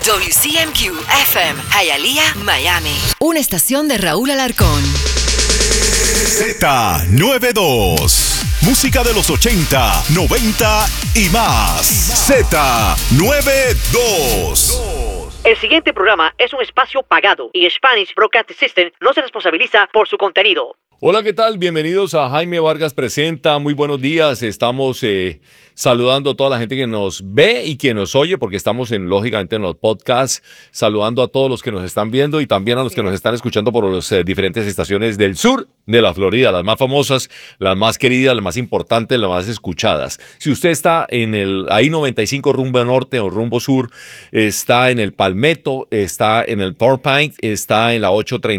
WCMQ FM, Hialeah, Miami. Una estación de Raúl Alarcón. Z92. Música de los 80, 90 y más. Z92. El siguiente programa es un espacio pagado y Spanish Broadcast System no se responsabiliza por su contenido. Hola, ¿qué tal? Bienvenidos a Jaime Vargas Presenta. Muy buenos días. Estamos saludando a toda la gente que nos ve y que nos oye, porque estamos lógicamente en los podcasts, saludando a todos los que nos están viendo y también a los que nos están escuchando por las diferentes estaciones del sur de la Florida, las más famosas, las más queridas, las más importantes, las más escuchadas. Si usted está en el I-95 rumbo norte o rumbo sur, está en el Palmetto, está en el Porpine, está en la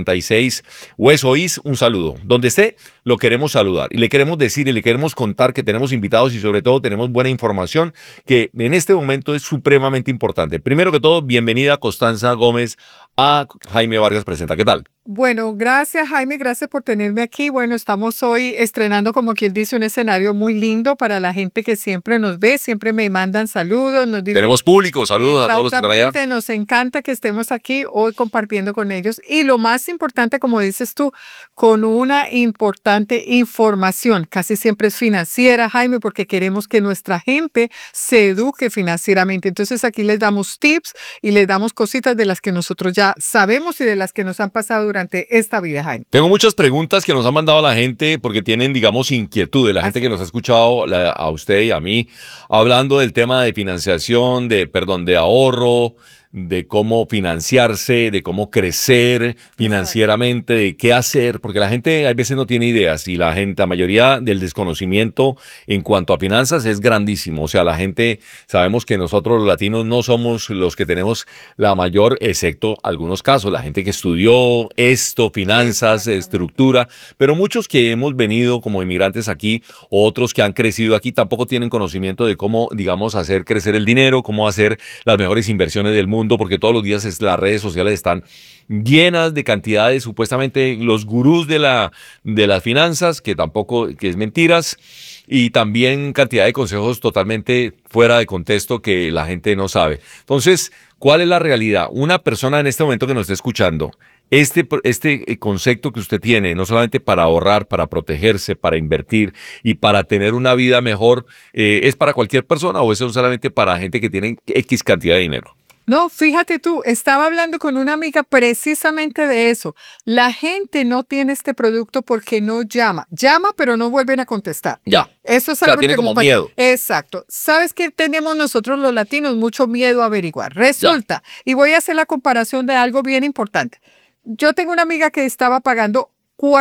836 West Oeast, un saludo. Donde esté, lo queremos saludar y le queremos decir y le queremos contar que tenemos invitados y sobre todo tenemos buena información que en este momento es supremamente importante. Primero que todo, bienvenida Constanza Gómez a Jaime Vargas Presenta. ¿Qué tal? Bueno, gracias Jaime, gracias por tenerme aquí. Bueno, estamos hoy estrenando, como quien dice, un escenario muy lindo para la gente que siempre nos ve, siempre me mandan saludos. Nos dicen, tenemos público, saludos a todos los que están allá. Nos encanta que estemos aquí hoy compartiendo con ellos y lo más importante, como dices tú, con una importante información, casi siempre es financiera, Jaime, porque queremos que nuestra gente se eduque financieramente. Entonces aquí les damos tips y les damos cositas de las que nosotros ya sabemos y de las que nos han pasado durante esta vida, Jaime. Tengo muchas preguntas que nos han mandado la gente porque tienen, digamos, inquietudes. La gente que nos ha escuchado, a usted y a mí, hablando del tema de financiación, de ahorro, de cómo financiarse, de cómo crecer financieramente, de qué hacer, porque la gente a veces no tiene ideas y la mayoría del desconocimiento en cuanto a finanzas es grandísimo. O sea, la gente, sabemos que nosotros los latinos no somos los que tenemos la mayor, excepto algunos casos, la gente que estudió esto, finanzas, estructura, pero muchos que hemos venido como inmigrantes aquí, otros que han crecido aquí, tampoco tienen conocimiento de cómo, digamos, hacer crecer el dinero, cómo hacer las mejores inversiones del mundo, porque todos los días las redes sociales están llenas de cantidades, supuestamente los gurús de las finanzas, que es mentiras, y también cantidad de consejos totalmente fuera de contexto que la gente no sabe. Entonces, ¿cuál es la realidad? Una persona en este momento que nos está escuchando, este concepto que usted tiene, no solamente para ahorrar, para protegerse, para invertir y para tener una vida mejor, ¿es para cualquier persona o es solamente para gente que tiene X cantidad de dinero? No, fíjate tú, estaba hablando con una amiga precisamente de eso. La gente no tiene este producto porque no llama. Llama, pero no vuelven a contestar. Ya. Eso es algo tiene como miedo. Exacto. ¿Sabes qué tenemos nosotros los latinos? Mucho miedo a averiguar. Resulta, y voy a hacer la comparación de algo bien importante. Yo tengo una amiga que estaba pagando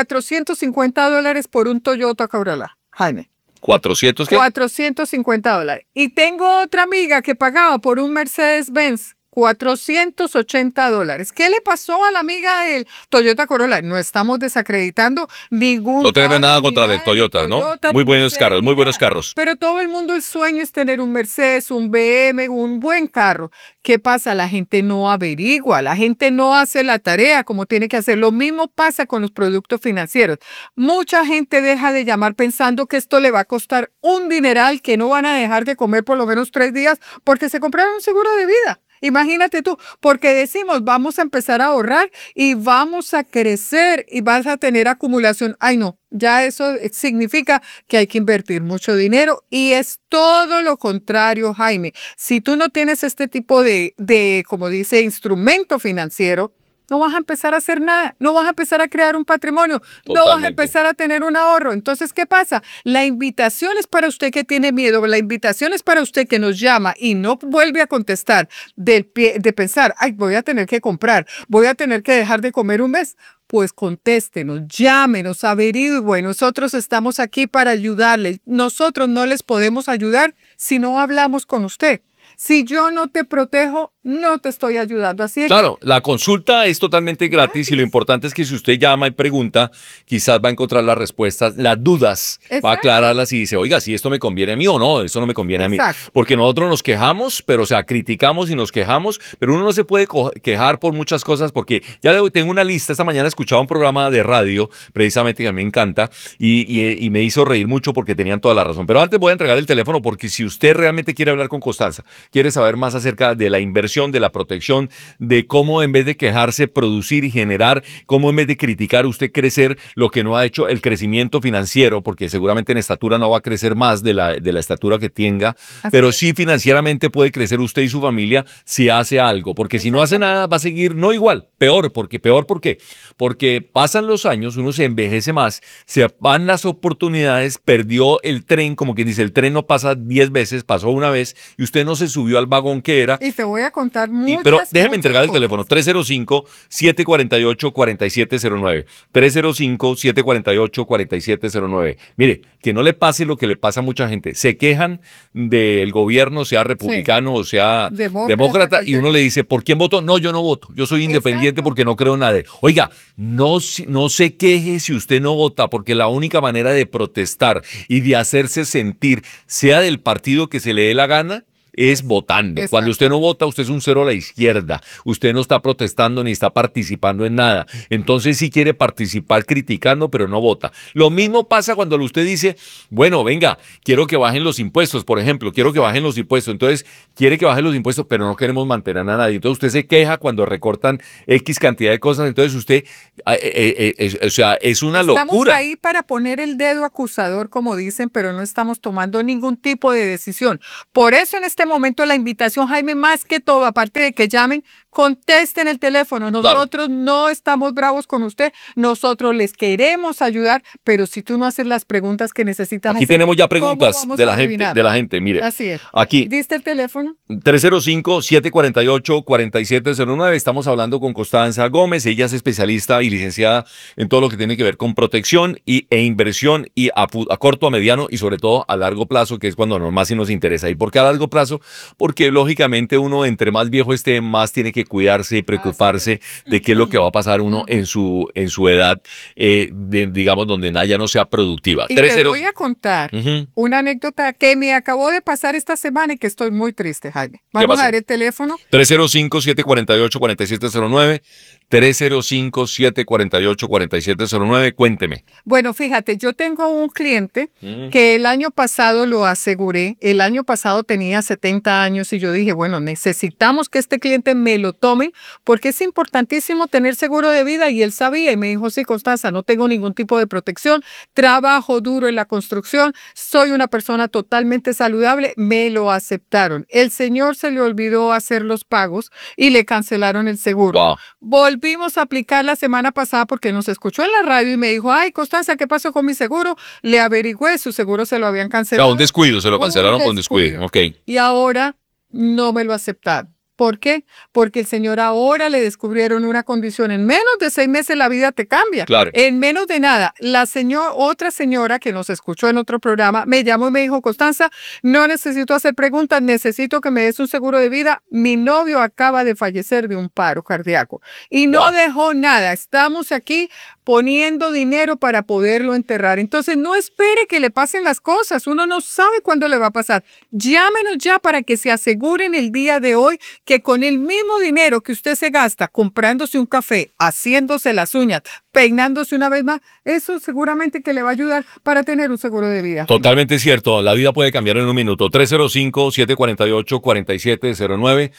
$450 por un Toyota Corolla, Jaime. ¿400 qué? $450. Y tengo otra amiga que pagaba por un Mercedes-Benz $480. ¿Qué le pasó a la amiga del Toyota Corolla? No estamos desacreditando ningún. No tenemos nada contra el Toyota, ¿no? Muy buenos carros, muy buenos carros. Pero todo el mundo, el sueño es tener un Mercedes, un BM, un buen carro. ¿Qué pasa? La gente no averigua, la gente no hace la tarea como tiene que hacer. Lo mismo pasa con los productos financieros. Mucha gente deja de llamar pensando que esto le va a costar un dineral, que no van a dejar de comer por lo menos 3 días porque se compraron un seguro de vida. Imagínate tú, porque decimos vamos a empezar a ahorrar y vamos a crecer y vas a tener acumulación. Ay no, ya eso significa que hay que invertir mucho dinero y es todo lo contrario, Jaime. Si tú no tienes este tipo de como dice, instrumento financiero, no vas a empezar a hacer nada, no vas a empezar a crear un patrimonio, no vas a empezar a tener un ahorro. Entonces, ¿qué pasa? La invitación es para usted que tiene miedo, la invitación es para usted que nos llama y no vuelve a contestar de pensar, ay, voy a tener que comprar, voy a tener que dejar de comer un mes. Pues contéstenos, llámenos, averigüen. Nosotros estamos aquí para ayudarles. Nosotros no les podemos ayudar si no hablamos con usted. Si yo no te protejo, no te estoy ayudando. Así es. Claro, la consulta es totalmente gratis y lo importante es que si usted llama y pregunta, quizás va a encontrar las respuestas, las dudas, va a aclararlas y dice, oiga, si esto me conviene a mí o no, esto no me conviene a mí. Porque nosotros nos quejamos, pero o sea, criticamos y nos quejamos, pero uno no se puede quejar por muchas cosas porque ya tengo una lista. Esta mañana escuchaba un programa de radio, precisamente que a mí me encanta y me hizo reír mucho porque tenían toda la razón. Pero antes voy a entregar el teléfono porque si usted realmente quiere hablar con Constanza, quiere saber más acerca de la inversión, de la protección, de cómo en vez de quejarse, producir y generar, cómo en vez de criticar usted crecer lo que no ha hecho el crecimiento financiero, porque seguramente en estatura no va a crecer más de la estatura que tenga, pero sí financieramente puede crecer usted y su familia si hace algo, porque si no hace nada va a seguir no igual, peor, ¿por qué? Porque pasan los años, uno se envejece más, se van las oportunidades, perdió el tren, como quien dice, el tren no pasa 10 veces, pasó una vez y usted no se subió al vagón que era. Y te voy a contar muchas Pero déjeme entregar el cosas. teléfono, 305-748-4709, 305-748-4709. Mire, que no le pase lo que le pasa a mucha gente, se quejan del gobierno, sea republicano o sea demócrata, y uno le dice, ¿por quién voto? No, yo no voto, yo soy independiente porque no creo en nadie. Oiga, no se queje si usted no vota, porque la única manera de protestar y de hacerse sentir, sea del partido que se le dé la gana, es votando. Exacto. Cuando usted no vota, usted es un cero a la izquierda. Usted no está protestando ni está participando en nada. Entonces sí quiere participar criticando, pero no vota. Lo mismo pasa cuando usted dice, bueno, venga, quiero que bajen los impuestos, por ejemplo, quiero que bajen los impuestos. Entonces quiere que bajen los impuestos, pero no queremos mantener a nadie. Entonces usted se queja cuando recortan X cantidad de cosas. Entonces usted, o sea, es una locura. Estamos ahí para poner el dedo acusador, como dicen, pero no estamos tomando ningún tipo de decisión. Por eso en este momento la invitación, Jaime, más que todo, aparte de que llamen, contesten el teléfono. Nosotros no estamos bravos con usted, nosotros les queremos ayudar, pero si tú no haces las preguntas que necesitan Aquí hacer, tenemos ya preguntas ¿cómo vamos de a la adivinar? gente, mire. Así es. Aquí. ¿Diste el teléfono? 305-748-4709. Estamos hablando con Constanza Gómez. Ella es especialista y licenciada en todo lo que tiene que ver con protección e inversión y a corto, a mediano y sobre todo a largo plazo, que es cuando más sí nos interesa. ¿Y por qué a largo plazo? Porque lógicamente uno entre más viejo esté, más tiene que cuidarse y preocuparse de qué es lo que va a pasar uno en su edad, digamos, donde ya no sea productiva. Y te voy a contar una anécdota que me acabó de pasar esta semana y que estoy muy triste, Jaime. Vamos a ver el teléfono. 305-748-4709, 305-748-4709, cuénteme. Bueno, fíjate, yo tengo un cliente que el año pasado lo aseguré, el año pasado tenía 70 años y yo dije, bueno, necesitamos que este cliente me lo tome porque es importantísimo tener seguro de vida y él sabía y me dijo, sí, Constanza, no tengo ningún tipo de protección, trabajo duro en la construcción, soy una persona totalmente saludable, me lo aceptaron. El señor se le olvidó hacer los pagos y le cancelaron el seguro. Wow. Volvimos a aplicar la semana pasada porque nos escuchó en la radio y me dijo, ay, Constanza, ¿qué pasó con mi seguro? Le averigüé, su seguro se lo habían cancelado. Un descuido, se lo cancelaron con descuido. Ok. Y ahora no me lo aceptaron. ¿Por qué? Porque el señor ahora le descubrieron una condición. En menos de 6 meses la vida te cambia. Claro. En menos de nada. Otra señora que nos escuchó en otro programa me llamó y me dijo, Constanza, no necesito hacer preguntas, necesito que me des un seguro de vida. Mi novio acaba de fallecer de un paro cardíaco y no dejó nada. Estamos aquí poniendo dinero para poderlo enterrar. Entonces no espere que le pasen las cosas. Uno no sabe cuándo le va a pasar. Llámenos ya para que se aseguren el día de hoy que con el mismo dinero que usted se gasta comprándose un café, haciéndose las uñas, peinándose una vez más, eso seguramente que le va a ayudar para tener un seguro de vida. Totalmente cierto, la vida puede cambiar en un minuto. 305-748-4709,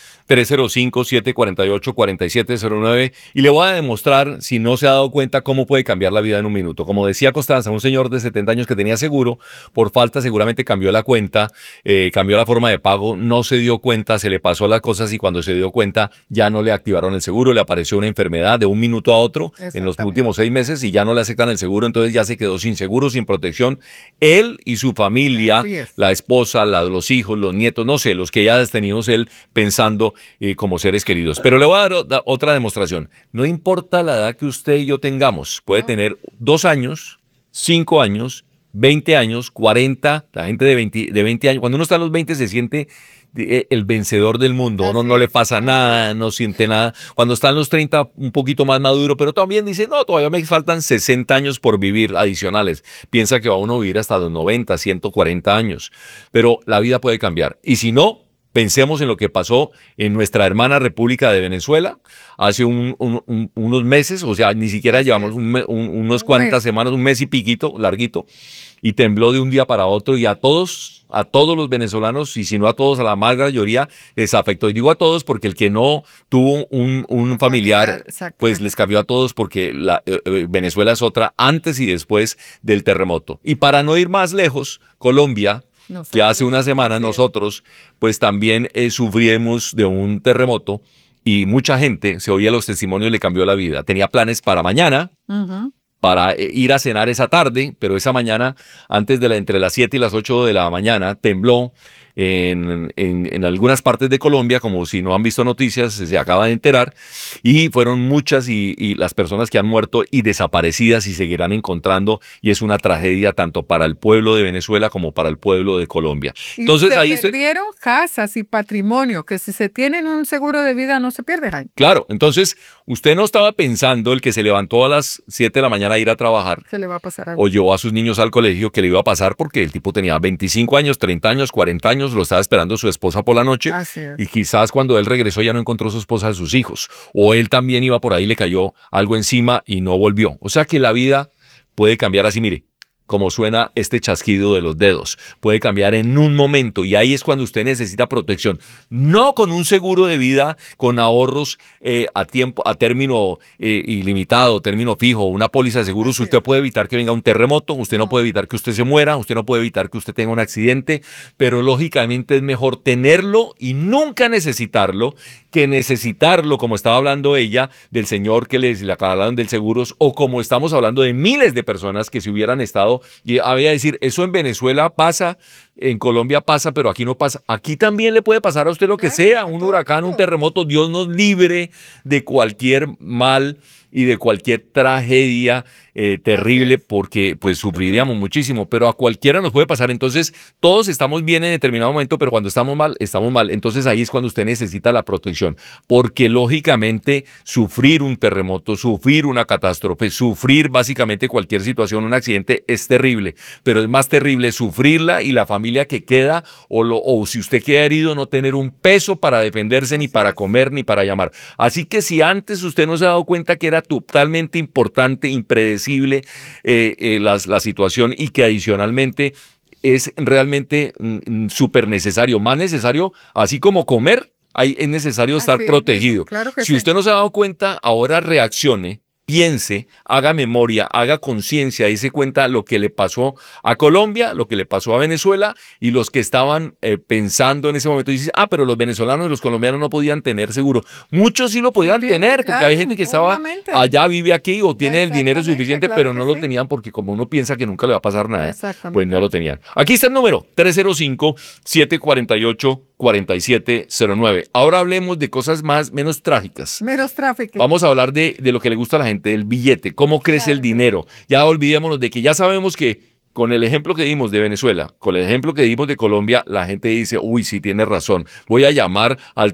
305-748-4709, y le voy a demostrar, si no se ha dado cuenta, cómo puede cambiar la vida en un minuto. Como decía Constanza, un señor de 70 años que tenía seguro, por falta seguramente cambió la cuenta, cambió la forma de pago, no se dio cuenta, se le pasó las cosas y cuando se dio cuenta ya no le activaron el seguro, le apareció una enfermedad de un minuto a otro en los últimos 6 meses y ya no le aceptan el seguro, entonces ya se quedó sin seguro, sin protección. Él y su familia, la esposa, los hijos, los nietos, no sé, los que ya teníamos él pensando como seres queridos. Pero le voy a dar otra demostración. No importa la edad que usted y yo tengamos, puede tener 2 años, 5 años, 20 años, 40, la gente de 20 años, cuando uno está a los 20 se siente el vencedor del mundo, uno no le pasa nada, no siente nada. Cuando está en los 30, un poquito más maduro, pero también dice, no, todavía me faltan 60 años por vivir adicionales. Piensa que va uno a vivir hasta los 90, 140 años, pero la vida puede cambiar. Y si no, pensemos en lo que pasó en nuestra hermana República de Venezuela hace unos meses, o sea, ni siquiera llevamos unos cuantas semanas, un mes y piquito, larguito, y tembló de un día para otro y a todos los venezolanos, y si no a todos, a la más mayoría, les afectó. Y digo a todos porque el que no tuvo un familiar, Exacto. pues les cambió a todos porque Venezuela es otra antes y después del terremoto. Y para no ir más lejos, Colombia, que hace una semana nosotros, pues también sufrimos de un terremoto y mucha gente, se oía los testimonios, le cambió la vida. Tenía planes para mañana, para ir a cenar esa tarde, pero esa mañana, entre las 7 y las 8 de la mañana, tembló en algunas partes de Colombia, como si no han visto noticias, se acaba de enterar, y fueron muchas y las personas que han muerto y desaparecidas y seguirán encontrando, y es una tragedia tanto para el pueblo de Venezuela como para el pueblo de Colombia. Entonces, ahí se perdieron casas y patrimonio, que si se tienen un seguro de vida no se pierde, Jaime. Claro, entonces usted no estaba pensando el que se levantó a las 7 de la mañana a ir a trabajar, Se le va a pasar algo. o llevó a sus niños al colegio, que le iba a pasar porque el tipo tenía 25 años, 30 años, 40 años, lo estaba esperando su esposa por la noche. Así es. Y quizás cuando él regresó ya no encontró su esposa de sus hijos, o él también iba por ahí, le cayó algo encima y no volvió. O sea que la vida puede cambiar así, mire, como suena este chasquido de los dedos. Puede cambiar en un momento y ahí es cuando usted necesita protección. No con un seguro de vida, con ahorros a término ilimitado, término fijo, una póliza de seguros. Usted puede evitar que venga un terremoto, usted no puede evitar que usted se muera, usted no puede evitar que usted tenga un accidente, pero lógicamente es mejor tenerlo y nunca necesitarlo que necesitarlo, como estaba hablando ella, del señor que le hablaron del seguros, o como estamos hablando de miles de personas que se hubieran estado, y había decir, eso en Venezuela pasa, en Colombia pasa, pero aquí no pasa. Aquí también le puede pasar a usted lo que sea, un huracán, un terremoto. Dios nos libre de cualquier mal y de cualquier tragedia terrible, porque pues sufriríamos muchísimo, pero a cualquiera nos puede pasar. Entonces todos estamos bien en determinado momento, pero cuando estamos mal, estamos mal. Entonces ahí es cuando usted necesita la protección, porque lógicamente sufrir un terremoto, sufrir una catástrofe, sufrir básicamente cualquier situación, un accidente, es terrible, pero es más terrible sufrirla y la familia que queda, o si usted queda herido, no tener un peso para defenderse, ni para comer, ni para llamar. Así que si antes usted no se ha dado cuenta que era totalmente importante, impredecible la situación, y que adicionalmente es realmente súper necesario, más necesario, así como comer, es necesario estar protegido. Claro que si usted no se ha dado cuenta, ahora reaccione, piense, haga memoria, haga conciencia, dése cuenta lo que le pasó a Colombia, lo que le pasó a Venezuela, y los que estaban pensando en ese momento, dicen, pero los venezolanos y los colombianos no podían tener seguro. Muchos sí lo podían tener, porque claro, hay gente que estaba obviamente. allá, vive aquí, o tiene el dinero suficiente, claro pero que no lo sí. tenían, porque como uno piensa que nunca le va a pasar nada, pues no Exactamente. lo tenían. Aquí está el número, 305-748-4709. Ahora hablemos de cosas menos trágicas. Menos tráfico. Vamos a hablar de lo que le gusta a la gente, del billete, cómo crece el dinero. Ya olvidémonos de que ya sabemos que con el ejemplo que dimos de Venezuela, con el ejemplo que dimos de Colombia, la gente dice, uy, sí, tiene razón. Voy a llamar al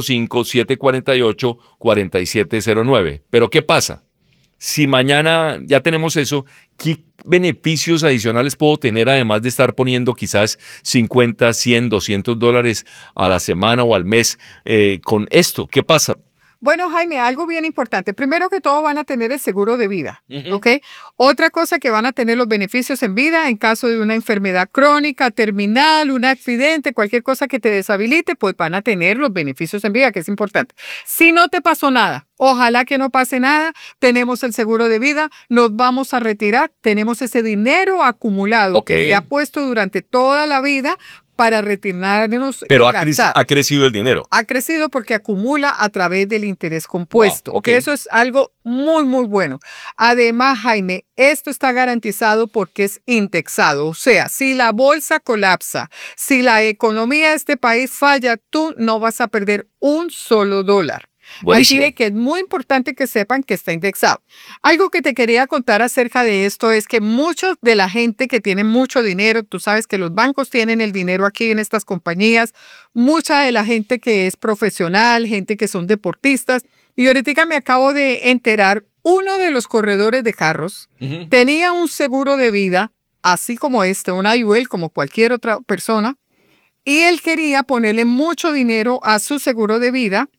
305-748-4709. Pero ¿qué pasa? Si mañana ya tenemos eso, ¿qué beneficios adicionales puedo tener además de estar poniendo quizás 50, 100, $200 a la semana o al mes con esto? ¿Qué pasa? Bueno, Jaime, algo bien importante. Primero que todo van a tener el seguro de vida, ¿ok? Otra cosa que van a tener los beneficios en vida en caso de una enfermedad crónica, terminal, un accidente, cualquier cosa que te deshabilite, pues van a tener los beneficios en vida, que es importante. Si no te pasó nada, ojalá que no pase nada, tenemos el seguro de vida, nos vamos a retirar, tenemos ese dinero acumulado que se ha puesto durante toda la vida para retirarnos. Pero ha crecido el dinero. Ha crecido porque acumula a través del interés compuesto. Wow, que eso es algo muy, muy bueno. Además, Jaime, esto está garantizado porque es indexado. O sea, si la bolsa colapsa, si la economía de este país falla, tú no vas a perder un solo dólar. Así de que es muy importante que sepan que está indexado. Algo que te quería contar acerca de esto es que muchos de la gente que tiene mucho dinero, tú sabes que los bancos tienen el dinero aquí en estas compañías, mucha de la gente que es profesional, gente que son deportistas, y ahorita me acabo de enterar, uno de los corredores de carros tenía un seguro de vida, así como una IUL, como cualquier otra persona, y él quería ponerle mucho dinero a su seguro de vida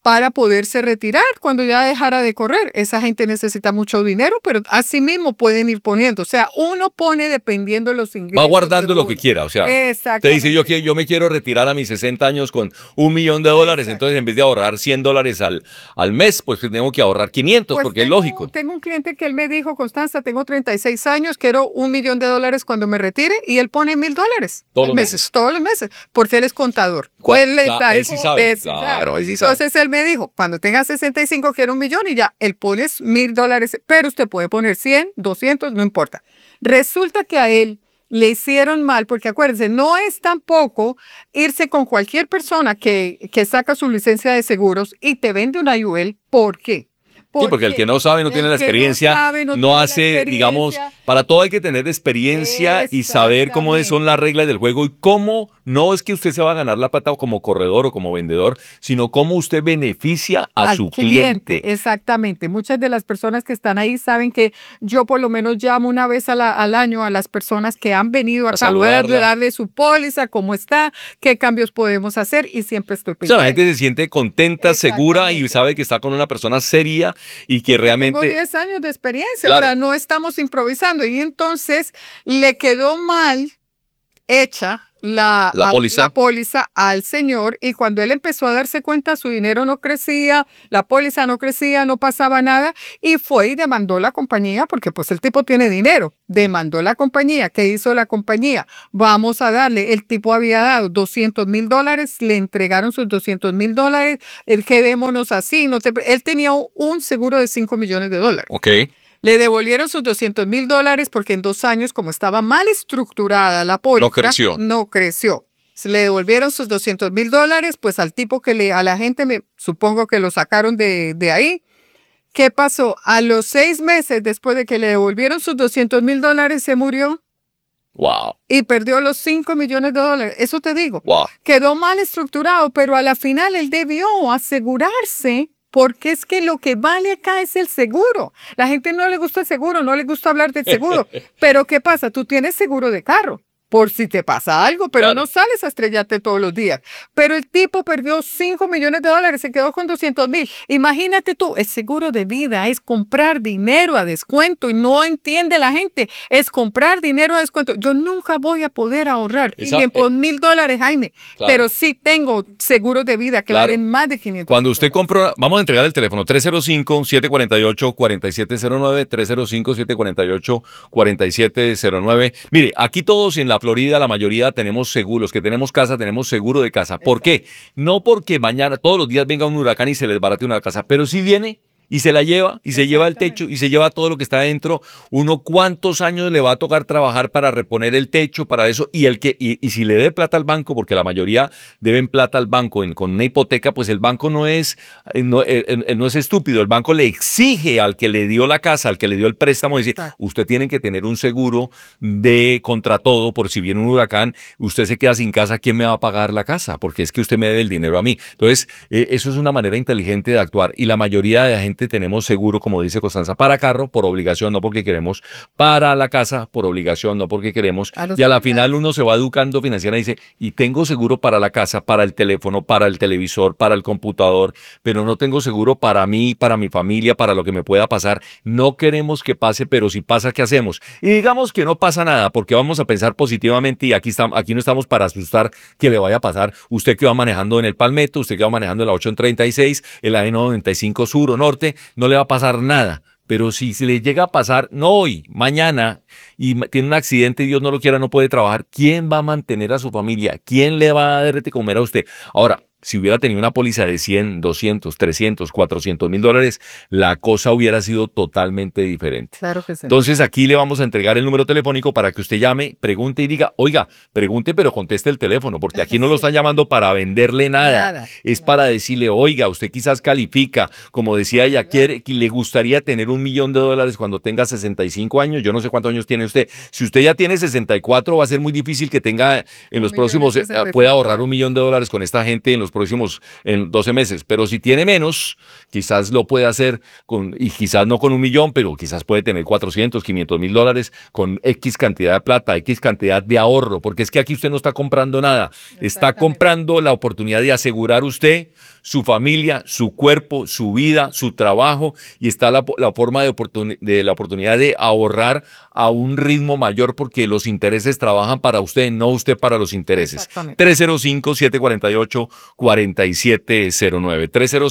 para poderse retirar cuando ya dejara de correr. Esa gente necesita mucho dinero, pero así mismo pueden ir poniendo. O sea, uno pone dependiendo de los ingresos. Va guardando lo que quiera, o sea, te dice yo me quiero retirar a mis 60 años con $1 millón, entonces en vez de ahorrar $100 al mes, pues tengo que ahorrar 500 Pues porque es lógico. Tengo un cliente que él me dijo, Constanza, tengo 36 años, quiero $1 millón cuando me retire, y él pone $1,000 todos los meses, porque él es contador. Él sí sabe. Claro, él sí sabe. Entonces él me dijo, cuando tenga 65 quiero $1 millón, y ya, él pone $1,000, pero usted puede poner 100, 200, no importa. Resulta que a él le hicieron mal, porque acuérdense, no es tampoco irse con cualquier persona que saca su licencia de seguros y te vende una IUL. ¿Por qué? Sí, porque el que no sabe, no tiene la experiencia, no hace, digamos, para todo hay que tener experiencia y saber cómo son las reglas del juego y cómo, no es que usted se va a ganar la plata como corredor o como vendedor, sino cómo usted beneficia a su cliente. Exactamente. Muchas de las personas que están ahí saben que yo por lo menos llamo una vez al año a las personas que han venido a saludar, darle su póliza, cómo está, qué cambios podemos hacer, y siempre estoy pendiente. O sea, la gente se siente contenta, segura y sabe que está con una persona seria y que realmente... Tengo 10 años de experiencia, claro. Ahora no estamos improvisando, y entonces le quedó mal hecha la póliza al señor, y cuando él empezó a darse cuenta, su dinero no crecía, la póliza no crecía, no pasaba nada, y fue y demandó la compañía, porque pues el tipo tiene dinero, demandó la compañía. ¿Qué hizo la compañía? Vamos a darle, el tipo había dado $200,000, le entregaron sus $200,000, quedémonos así, él tenía un seguro de $5 millones. Ok. Le devolvieron sus $200,000 porque en 2 años, como estaba mal estructurada la póliza, no creció. Se le devolvieron sus $200,000, pues al tipo a la gente, supongo que lo sacaron de ahí. ¿Qué pasó? A los 6 meses después de que le devolvieron sus $200,000, se murió. Wow. Y perdió los $5 millones. Eso te digo. Wow. Quedó mal estructurado, pero a la final él debió asegurarse, porque es que lo que vale acá es el seguro. La gente no le gusta el seguro, no le gusta hablar del seguro. Pero ¿qué pasa? Tú tienes seguro de carro por si te pasa algo, pero no sales a estrellarte todos los días. Pero el tipo perdió $5 millones, se quedó con 200,000. Imagínate tú, el seguro de vida es comprar dinero a descuento, y no entiende la gente, es comprar dinero a descuento. Yo nunca voy a poder ahorrar ni por $1,000, Jaime, pero sí tengo seguros de vida que valen más de 500. Cuando usted compró, vamos a entregar el teléfono 305-748-4709, 305-748-4709. Mire, aquí todos en la Florida, la mayoría tenemos seguros, que tenemos casa, tenemos seguro de casa. ¿Por qué? No porque mañana, todos los días venga un huracán y se les barate una casa, pero si viene y se la lleva, y se lleva el techo, y se lleva todo lo que está adentro, uno cuántos años le va a tocar trabajar para reponer el techo, para eso, y si le dé plata al banco, porque la mayoría deben plata al banco con una hipoteca, pues el banco no es estúpido, el banco le exige al que le dio la casa, al que le dio el préstamo, decir, usted tiene que tener un seguro contra todo, por si viene un huracán, usted se queda sin casa, ¿quién me va a pagar la casa? Porque es que usted me debe el dinero a mí. Entonces, eso es una manera inteligente de actuar, y la mayoría de la gente tenemos seguro, como dice Constanza, para carro, por obligación, no porque queremos, para la casa, por obligación, no porque queremos, y a la final uno se va educando financiera y dice, y tengo seguro para la casa, para el teléfono, para el televisor, para el computador, pero no tengo seguro para mí, para mi familia, para lo que me pueda pasar. No queremos que pase, pero si pasa, ¿qué hacemos? Y digamos que no pasa nada, porque vamos a pensar positivamente, y aquí no estamos para asustar que le vaya a pasar. Usted que va manejando en el Palmetto, usted que va manejando en la 836, en la E95 Sur o Norte, no le va a pasar nada. Pero si se le llega a pasar, no hoy, mañana, y tiene un accidente y Dios no lo quiera, no puede trabajar, ¿quién va a mantener a su familia? ¿Quién le va a dar de comer a usted? Ahora, si hubiera tenido una póliza de 100, 200, 300, 400 mil dólares, la cosa hubiera sido totalmente diferente. Claro que sí. Entonces aquí le vamos a entregar el número telefónico para que usted llame, pregunte y diga, oiga, pregunte pero conteste el teléfono, porque aquí no lo están llamando para venderle nada. Es para decirle, oiga, usted quizás califica, como decía ella, que le gustaría tener $1 millón cuando tenga 65 años, yo no sé cuántos años tiene usted. Si usted ya tiene 64, va a ser muy difícil que tenga en los próximos, pueda ahorrar $1 millón con esta gente en los próximos 12 meses. Pero si tiene menos, quizás lo puede hacer y quizás no con 1 millón, pero quizás puede tener 400, 500 mil dólares con X cantidad de plata, X cantidad de ahorro, porque es que aquí usted no está comprando nada, está comprando la oportunidad de asegurar usted, su familia, su cuerpo, su vida, su trabajo, y está la forma de la oportunidad de ahorrar a un ritmo mayor porque los intereses trabajan para usted, no usted para los intereses. 305-748-4709.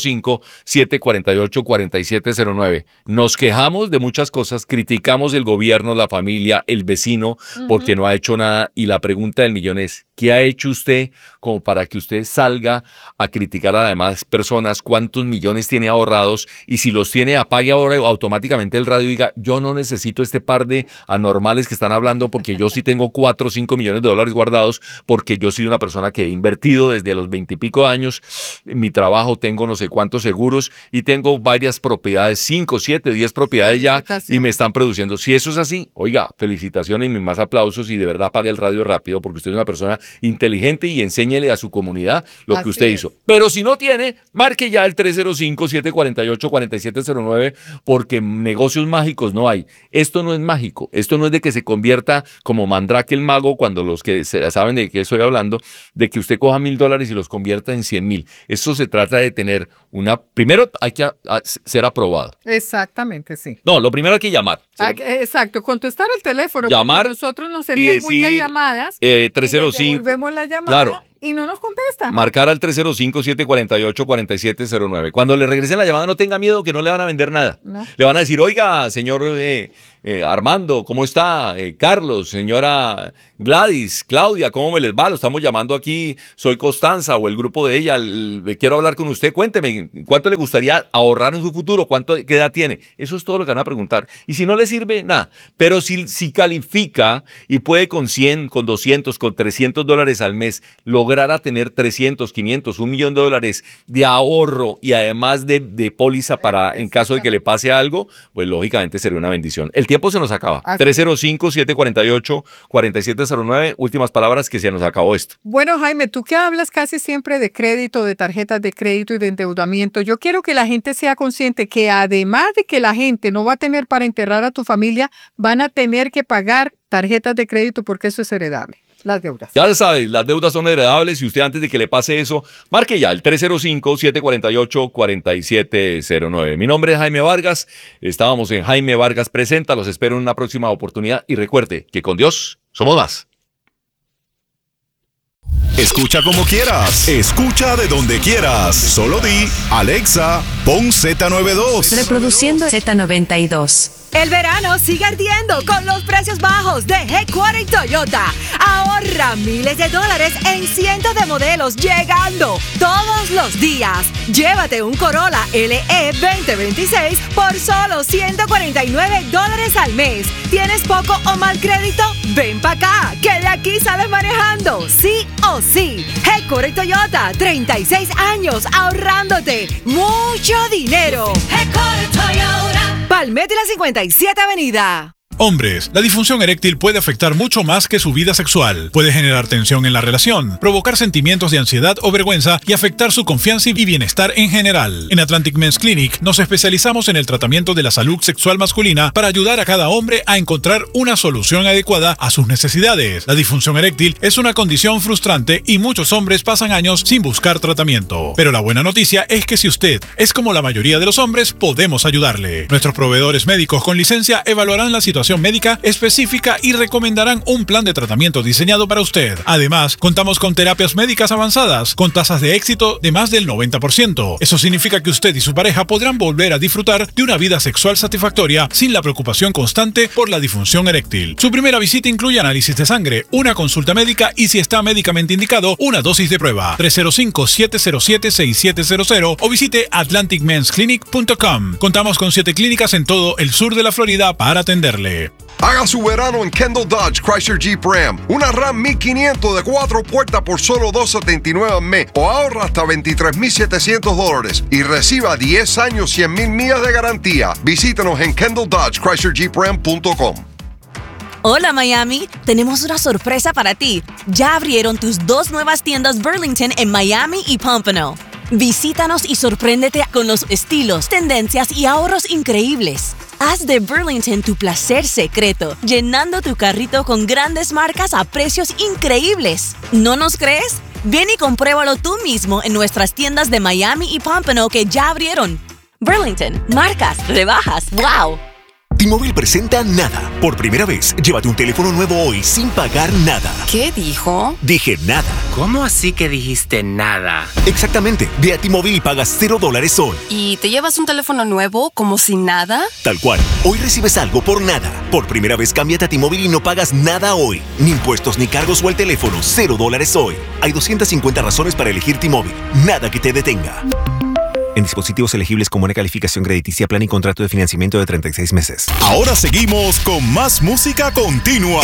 305-748-4709. Nos quejamos de muchas cosas, criticamos el gobierno, la familia, el vecino, porque no ha hecho nada. Y la pregunta del millón es, ¿qué ha hecho usted como para que usted salga a criticar a las demás personas? ¿Cuántos millones tiene ahorrados? Y si los tiene, apague ahora automáticamente el radio y diga, yo no necesito este par de anormales que están hablando porque yo sí tengo 4 o 5 millones de dólares guardados, porque yo soy una persona que he invertido desde los 20 y pico años en mi trabajo, tengo no sé cuántos seguros y tengo varias propiedades, 5, 7, 10 propiedades ya, y me están produciendo. Si eso es así, oiga, felicitaciones y mis más aplausos, y de verdad apague el radio rápido porque usted es una persona inteligente y enséñele a su comunidad lo que usted hizo. Pero si no tiene, marque ya el 305-748-4709 porque negocios mágicos no hay. Esto no es mágico, esto no es de que se convierta como Mandrake el mago, cuando los que saben de qué estoy hablando, de que usted coja $1,000 y los convierta en 100,000. Esto se trata de tener primero hay que ser aprobado. Exactamente, sí. No, lo primero hay que llamar. Exacto, contestar el teléfono. Llamar. Nosotros nos envían muchas llamadas. 305. Volvemos la llamada. Claro. Y no nos contesta. Marcar al 305-748-4709. Cuando le regresen la llamada, no tenga miedo que no le van a vender nada. No. Le van a decir, oiga, señor Armando, ¿cómo está? Carlos, señora Gladys, Claudia, ¿cómo me les va? Lo estamos llamando aquí, soy Constanza o el grupo de ella, quiero hablar con usted, cuénteme, ¿cuánto le gustaría ahorrar en su futuro? ¿Qué edad tiene? Eso es todo lo que van a preguntar. Y si no le sirve, nada. Pero si califica y puede con 100, con 200, con $300 al mes lograr a tener 300, 500, $1 millón de ahorro y además de póliza para en caso de que le pase algo, pues lógicamente sería una bendición. El tiempo se nos acaba. 305-748-4709. Últimas palabras, que se nos acabó esto. Bueno, Jaime, tú que hablas casi siempre de crédito, de tarjetas de crédito y de endeudamiento, yo quiero que la gente sea consciente que además de que la gente no va a tener para enterrar a tu familia, van a tener que pagar tarjetas de crédito porque eso es heredable. Las deudas. Ya sabes, las deudas son heredables y usted antes de que le pase eso, marque ya el 305-748-4709. Mi nombre es Jaime Vargas, estábamos en Jaime Vargas Presenta, los espero en una próxima oportunidad y recuerde que con Dios somos más. Escucha como quieras, escucha de donde quieras, solo di, Alexa, pon Z92. Reproduciendo Z92. El verano sigue ardiendo con los precios bajos de Headquarter Toyota. Ahorra miles de dólares en cientos de modelos llegando todos los días. Llévate un Corolla LE 2026 por solo $149 al mes. ¿Tienes poco o mal crédito? Ven para acá, que de aquí sales manejando, sí o sí. Headquarter Toyota, 36 años ahorrándote mucho dinero. Headquarter Toyota. Palmetto y la 57 Avenida. Hombres, la disfunción eréctil puede afectar mucho más que su vida sexual. Puede generar tensión en la relación, provocar sentimientos de ansiedad o vergüenza y afectar su confianza y bienestar en general. En Atlantic Men's Clinic nos especializamos en el tratamiento de la salud sexual masculina para ayudar a cada hombre a encontrar una solución adecuada a sus necesidades. La disfunción eréctil es una condición frustrante y muchos hombres pasan años sin buscar tratamiento. Pero la buena noticia es que si usted es como la mayoría de los hombres, podemos ayudarle. Nuestros proveedores médicos con licencia evaluarán la situación médica específica y recomendarán un plan de tratamiento diseñado para usted. Además, contamos con terapias médicas avanzadas con tasas de éxito de más del 90%. Eso significa que usted y su pareja podrán volver a disfrutar de una vida sexual satisfactoria sin la preocupación constante por la disfunción eréctil. Su primera visita incluye análisis de sangre, una consulta médica y, si está médicamente indicado, una dosis de prueba. 305-707-6700 o visite atlanticmensclinic.com. Contamos con 7 clínicas en todo el sur de la Florida para atenderle. Haga su verano en Kendall Dodge Chrysler Jeep Ram. Una Ram 1500 de 4 puertas por solo $279 al mes o ahorra hasta $23,700 y reciba 10 años, 100,000 millas de garantía. Visítenos en KendallDodgeChryslerJeepRam.com. Hola Miami, tenemos una sorpresa para ti. Ya abrieron tus 2 nuevas tiendas Burlington en Miami y Pompano. Visítanos y sorpréndete con los estilos, tendencias y ahorros increíbles. Haz de Burlington tu placer secreto, llenando tu carrito con grandes marcas a precios increíbles. ¿No nos crees? Ven y compruébalo tú mismo en nuestras tiendas de Miami y Pompano que ya abrieron. Burlington, marcas, rebajas, ¡wow! T-Mobile presenta Nada. Por primera vez, llévate un teléfono nuevo hoy sin pagar nada. ¿Qué dijo? Dije nada. ¿Cómo así que dijiste nada? Exactamente. Ve a T-Mobile y pagas $0 hoy. ¿Y te llevas un teléfono nuevo como sin nada? Tal cual. Hoy recibes algo por nada. Por primera vez, cámbiate a T-Mobile y no pagas nada hoy. Ni impuestos ni cargos o el teléfono. $0 hoy. Hay 250 razones para elegir T-Mobile. Nada que te detenga. En dispositivos elegibles con buena calificación crediticia, plan y contrato de financiamiento de 36 meses. Ahora seguimos con más música continua.